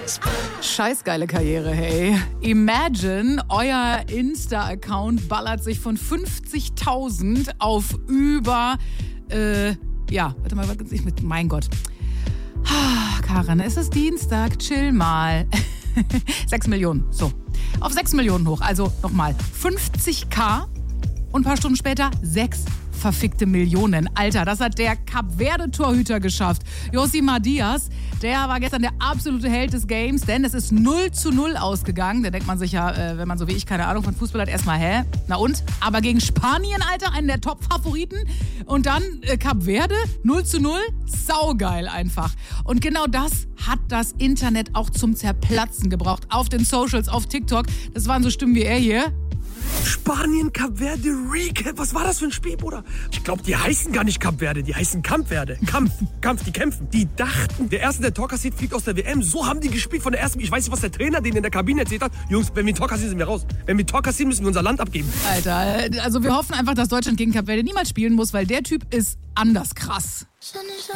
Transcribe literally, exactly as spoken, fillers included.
Scheißgeile Karriere, hey. Imagine, euer Insta-Account ballert sich von fünfzigtausend auf über, äh, ja, warte mal, was ich mit, mein Gott. Ah, Karin, es ist Dienstag, chill mal. sechs Millionen, so. Auf sechs Millionen hoch, also nochmal fünfzigtausend und ein paar Stunden später sechs verfickte Millionen. Alter, das hat der Kap-Verde-Torhüter geschafft. Josimar Diaz, der war gestern der absolute Held des Games, denn es ist null zu null ausgegangen. Da denkt man sich ja, äh, wenn man so wie ich keine Ahnung von Fußball hat, erstmal, hä? Na und? Aber gegen Spanien, Alter, einen der Top-Favoriten. Und dann äh, Kap-Verde, null zu null. Saugeil einfach. Und genau das hat das Internet auch zum Zerplatzen gebraucht. Auf den Socials, auf TikTok. Das waren so Stimmen wie er hier. Spanien, Kap Verde, Recap. Was war das für ein Spiel, Bruder? Ich glaube, die heißen gar nicht Kap Verde, die heißen Kamp Verde. Kampf, Kampf, die kämpfen. Die dachten, der Erste, der Tor kassiert, fliegt aus der W M. So haben die gespielt von der ersten. Ich weiß nicht, was der Trainer denen in der Kabine erzählt hat. Jungs, wenn wir ein Tor kassieren, sind wir raus. Wenn wir ein Tor kassieren, müssen wir unser Land abgeben. Alter, also wir hoffen einfach, dass Deutschland gegen Kap Verde niemals spielen muss, weil der Typ ist anders krass.